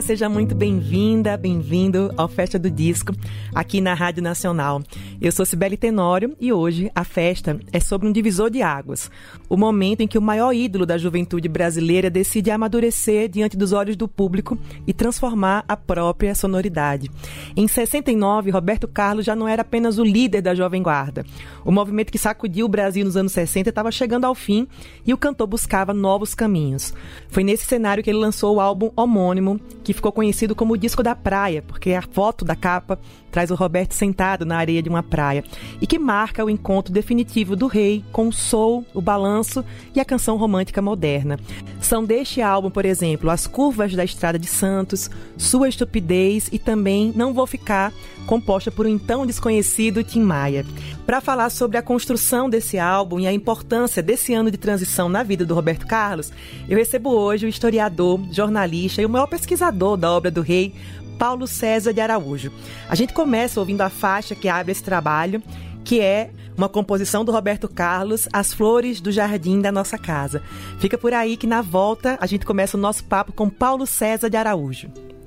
Seja muito bem-vinda, bem-vindo ao Festa do Disco, aqui na Rádio Nacional. Eu sou Cibele Tenório e hoje a festa é sobre um divisor de águas. O momento em que o maior ídolo da juventude brasileira decide amadurecer diante dos olhos do público e transformar a própria sonoridade. Em 69, Roberto Carlos já não era apenas o líder da Jovem Guarda. O movimento que sacudiu o Brasil nos anos 60 estava chegando ao fim e o cantor buscava novos caminhos. Foi nesse cenário que ele lançou o álbum homônimo, que ficou conhecido como o Disco da Praia, porque a foto da capa traz o Roberto sentado na areia de uma praia e que marca o encontro definitivo do rei com o soul, o balanço e a canção romântica moderna. São deste álbum, por exemplo, As Curvas da Estrada de Santos, Sua Estupidez e também Não Vou Ficar, composta por um então desconhecido Tim Maia. Para falar sobre a construção desse álbum e a importância desse ano de transição na vida do Roberto Carlos, eu recebo hoje o historiador, jornalista e o maior pesquisador da obra do rei, Paulo César de Araújo. A gente começa ouvindo a faixa que abre esse trabalho, que é uma composição do Roberto Carlos, As Flores do Jardim da Nossa Casa. Fica por aí que na volta a gente começa o nosso papo com Paulo César de Araújo.